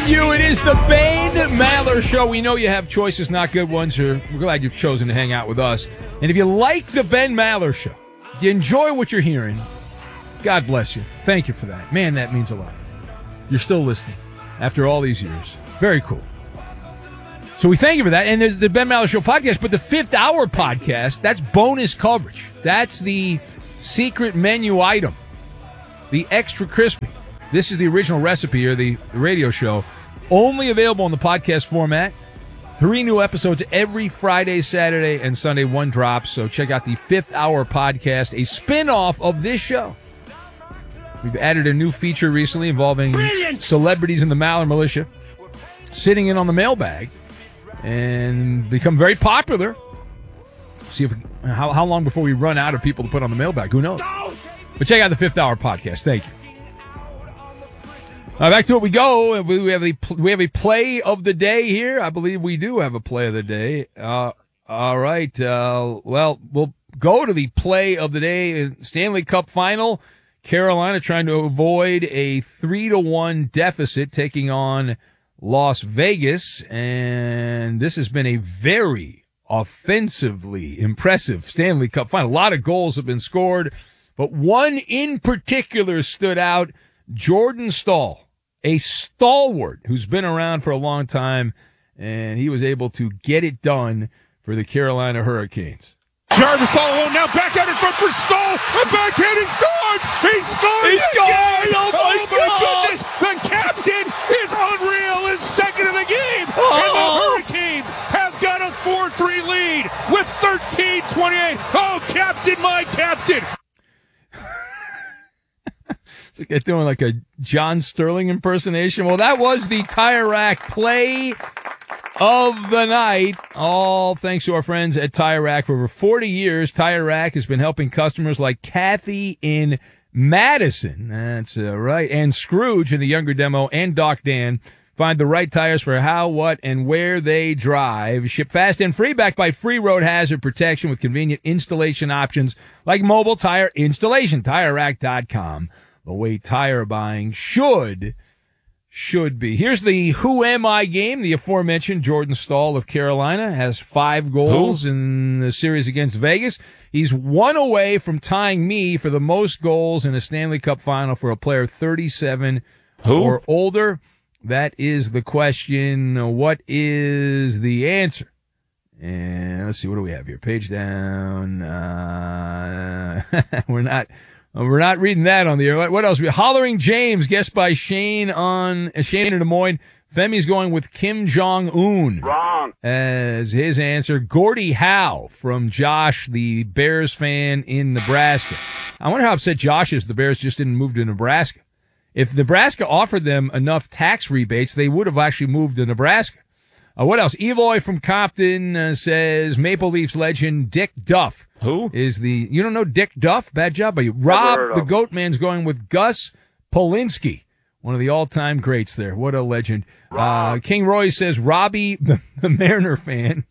And you, it is the Ben Maller Show. We know you have choices, not good ones. We're glad you've chosen to hang out with us. And if you like the Ben Maller Show, you enjoy what you're hearing, God bless you. Thank you for that. Man, that means a lot. You're still listening after all these years. Very cool. So we thank you for that. And there's the Ben Maller Show podcast, but the Fifth Hour podcast, that's bonus coverage. That's the secret menu item, the extra crispy. This is the original recipe, or the radio show, only available in the podcast format. 3 new episodes every Friday, Saturday, and Sunday. 1 drops. So check out the Fifth Hour podcast, a spin-off of this show. We've added a new feature recently involving celebrities in the Maller Militia sitting in on the mailbag and become very popular. See if how long before we run out of people to put on the mailbag. Who knows? But check out the Fifth Hour podcast. Thank you. Back to it we go. We have a play of the day here. I believe we do have a play of the day. All right. Well, we'll go to the play of the day. Stanley Cup final. Carolina trying to avoid a 3-1 deficit, taking on Las Vegas. And this has been a very offensively impressive Stanley Cup final. A lot of goals have been scored, but one in particular stood out. Jordan Staal, a stalwart who's been around for a long time, and he was able to get it done for the Carolina Hurricanes. Jarvis all alone now, back out in front for Staal. A backhand, he scores! He scores! He scored! Oh my God. goodness! The captain is unreal, is second in the game, and the Hurricanes have got a 4-3 lead with 13:28. Oh, captain, my captain! It's like they're doing like a John Sterling impersonation. Well, that was the Tire Rack play of the night. All thanks to our friends at Tire Rack. For over 40 years, Tire Rack has been helping customers like Kathy in Madison. That's right. And Scrooge in the younger demo, and Doc Dan find the right tires for how, what, and where they drive. Ship fast and free, backed by free road hazard protection with convenient installation options like mobile tire installation. TireRack.com. The way tire buying should be. Here's the Who Am I game. The aforementioned Jordan Staal of Carolina has 5 goals in the series against Vegas. He's 1 away from tying me for the most goals in a Stanley Cup final for a player 37 or older. That is the question. What is the answer? And let's see, what do we have here? Page down. We're not reading that on the air. What else? Hollering James, guessed by Shane in Des Moines. Femi's going with Kim Jong-un. Wrong. As his answer. Gordie Howe from Josh, the Bears fan in Nebraska. I wonder how upset Josh is the Bears just didn't move to Nebraska. If Nebraska offered them enough tax rebates, they would have actually moved to Nebraska. What else? Eloy from Compton says Maple Leafs legend Dick Duff. Who? You don't know Dick Duff? Bad job by you. Rob the Goat Man's going with Gus Polinski, one of the all-time greats there. What a legend. King Roy says Robbie, the Mariner fan.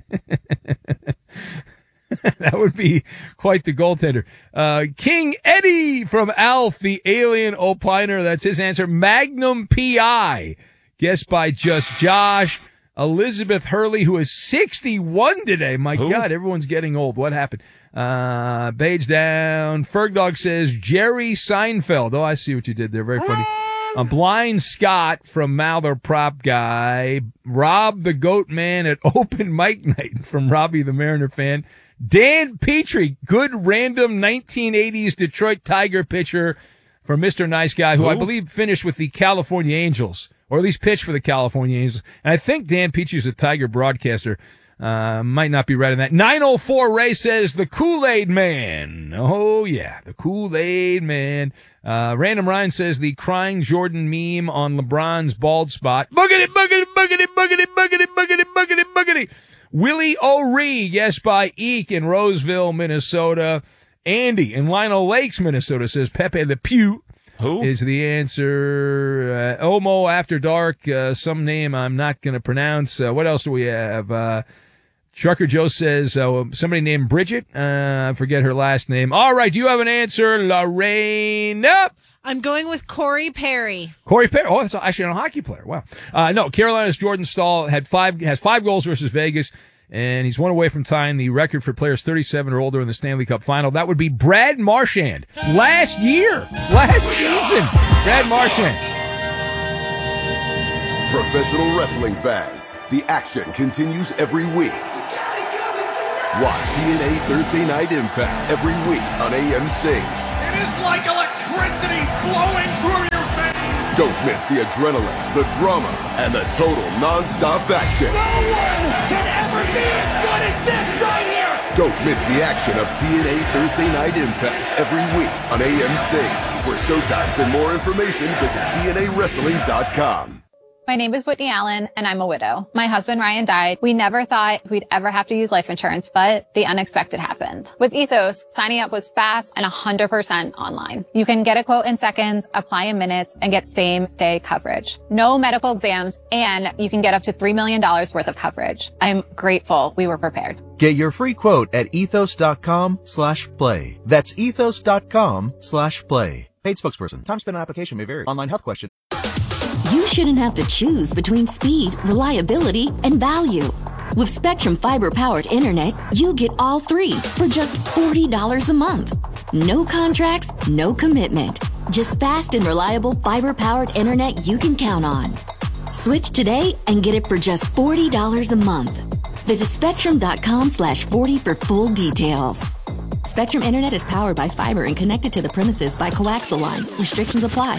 That would be quite the goaltender. King Eddie from Alf, the alien opiner. That's his answer. Magnum P.I. Guessed by Just Josh. Elizabeth Hurley, who is 61 today. My God, everyone's getting old. What happened? Page down. Fergdog says Jerry Seinfeld. Oh, I see what you did there. Very funny. Blind Scott from Maller Prop Guy. Rob the Goat Man at Open Mic Night from Robbie the Mariner fan. Dan Petrie, good random 1980s Detroit Tiger pitcher from Mr. Nice Guy, who I believe finished with the California Angels, or at least pitched for the California Angels. And I think Dan Petrie is a Tiger broadcaster. Might not be right on that. 904 Ray says the Kool-Aid Man. Oh, yeah, the Kool-Aid Man. Random Ryan says the crying Jordan meme on LeBron's bald spot. Boogity, boogity, boogity, boogity, boogity, boogity, boogity, boogity. Willie O'Ree, yes, by Eek in Roseville, Minnesota. Andy in Lionel Lakes, Minnesota says Pepe Le Pew. Who is the answer? Omo After Dark, some name I'm not going to pronounce. What else do we have? Trucker Joe says somebody named Bridget. I forget her last name. All right, do you have an answer, Lorena? I'm going with Corey Perry. Corey Perry. Oh, that's actually a hockey player. Wow. No, Carolina's Jordan Staal has 5 goals versus Vegas, and he's 1 away from tying the record for players 37 or older in the Stanley Cup final. That would be Brad Marchand. Last season, Brad Marchand. Professional wrestling fans, the action continues every week. Watch TNA Thursday Night Impact every week on AMC. It is like electricity flowing through your veins. Don't miss the adrenaline, the drama, and the total non-stop action. No one can ever be as good as this right here. Don't miss the action of TNA Thursday Night Impact every week on AMC. For showtimes and more information, visit TNAWrestling.com. My name is Whitney Allen, and I'm a widow. My husband, Ryan, died. We never thought we'd ever have to use life insurance, but the unexpected happened. With Ethos, signing up was fast and 100% online. You can get a quote in seconds, apply in minutes, and get same-day coverage. No medical exams, and you can get up to $3 million worth of coverage. I'm grateful we were prepared. Get your free quote at ethos.com/play. That's ethos.com/play. Paid spokesperson. Time spent on application may vary. Online health question. You shouldn't have to choose between speed, reliability, and value. With Spectrum Fiber-powered internet, you get all 3 for just $40 a month. No contracts, no commitment. Just fast and reliable fiber-powered internet you can count on. Switch today and get it for just $40 a month. Visit Spectrum.com/40 for full details. Spectrum Internet is powered by fiber and connected to the premises by coaxial lines. Restrictions apply.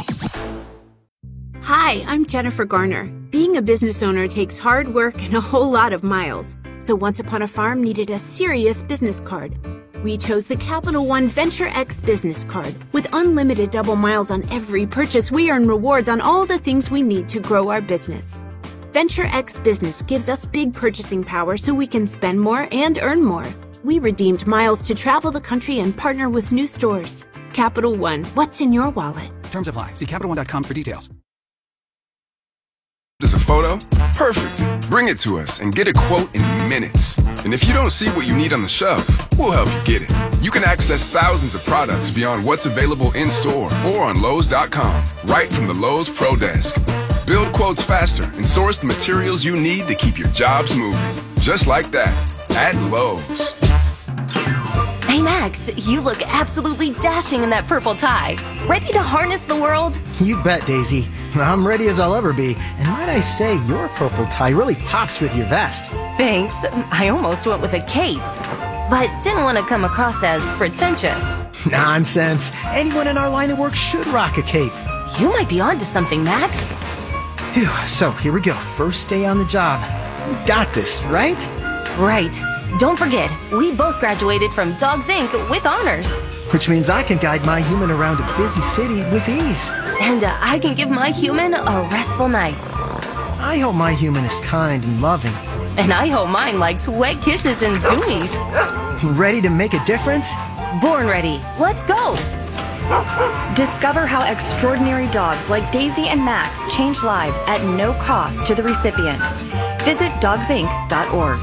Hi, I'm Jennifer Garner. Being a business owner takes hard work and a whole lot of miles. So Once Upon a Farm needed a serious business card. We chose the Capital One Venture X business card. With unlimited double miles on every purchase, we earn rewards on all the things we need to grow our business. Venture X Business gives us big purchasing power so we can spend more and earn more. We redeemed miles to travel the country and partner with new stores. Capital One, what's in your wallet? Terms apply. See CapitalOne.com for details. Is a photo? Perfect. Bring it to us and get a quote in minutes. And if you don't see what you need on the shelf, we'll help you get it. You can access thousands of products beyond what's available in store or on Lowe's.com, right from the Lowe's Pro Desk. Build quotes faster and source the materials you need to keep your jobs moving. Just like that, at Lowe's. Hey Max, you look absolutely dashing in that purple tie. Ready to harness the world? You bet, Daisy. I'm ready as I'll ever be. And might I say, your purple tie really pops with your vest. Thanks. I almost went with a cape, but didn't want to come across as pretentious. Nonsense. Anyone in our line of work should rock a cape. You might be onto something, Max. Phew, so here we go. First day on the job. We've got this, right? Right. Don't forget, we both graduated from Dogs Inc. with honors. Which means I can guide my human around a busy city with ease. And I can give my human a restful night. I hope my human is kind and loving. And I hope mine likes wet kisses and zoomies. Ready to make a difference? Born ready. Let's go. Discover how extraordinary dogs like Daisy and Max change lives at no cost to the recipients. Visit dogsinc.org.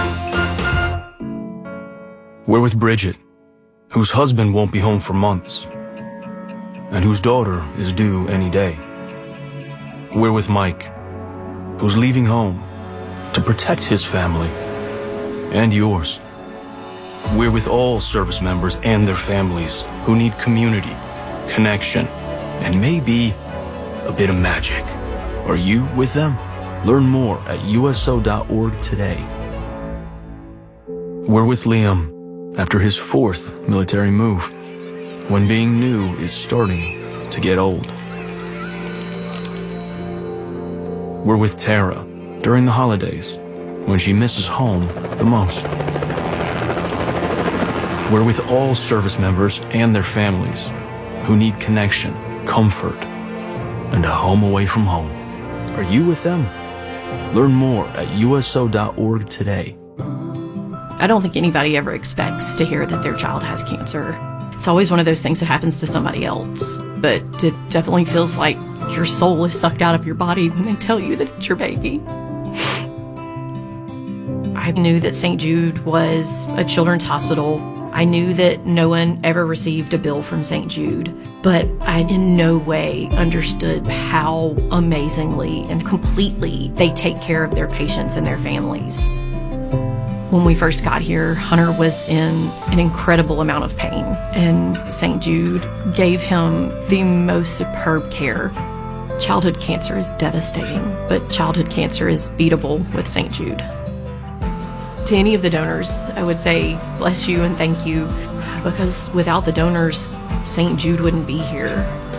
We're with Bridget, whose husband won't be home for months, and whose daughter is due any day. We're with Mike, who's leaving home to protect his family and yours. We're with all service members and their families who need community, connection, and maybe a bit of magic. Are you with them? Learn more at USO.org today. We're with Liam after his 4th military move, when being new is starting to get old. We're with Tara during the holidays, when she misses home the most. We're with all service members and their families who need connection, comfort, and a home away from home. Are you with them? Learn more at USO.org today. I don't think anybody ever expects to hear that their child has cancer. It's always one of those things that happens to somebody else. But it definitely feels like your soul is sucked out of your body when they tell you that it's your baby. I I knew that St. Jude was a children's hospital. I knew that no one ever received a bill from St. Jude, but I in no way understood how amazingly and completely they take care of their patients and their families. When we first got here, Hunter was in an incredible amount of pain, and St. Jude gave him the most superb care. Childhood cancer is devastating, but childhood cancer is beatable with St. Jude. To any of the donors, I would say bless you and thank you, because without the donors, St. Jude wouldn't be here.